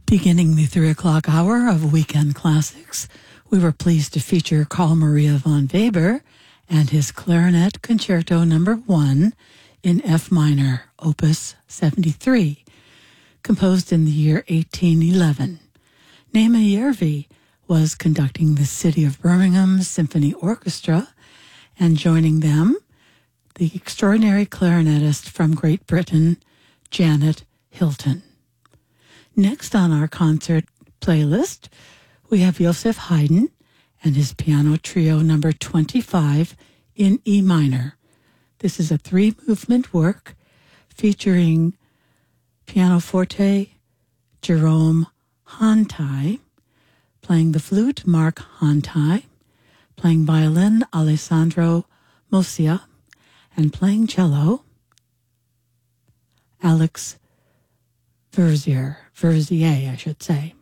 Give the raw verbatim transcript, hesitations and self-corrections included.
Beginning the three o'clock hour of Weekend Classics, we were pleased to feature Carl Maria von Weber and his Clarinet Concerto Number One in F minor, Opus seventy-three, composed in the year eighteen eleven. Nema Järvi was conducting the City of Birmingham Symphony Orchestra, and joining them, the extraordinary clarinetist from Great Britain, Janet Hilton. Next on our concert playlist, we have Joseph Haydn and his piano trio number twenty-five in E minor. This is a three-movement work featuring pianoforte Jerome Hantai, playing the flute Mark Hantai, playing violin Alessandro Mosia, and playing cello Alex Verzier, Verzier, I should say.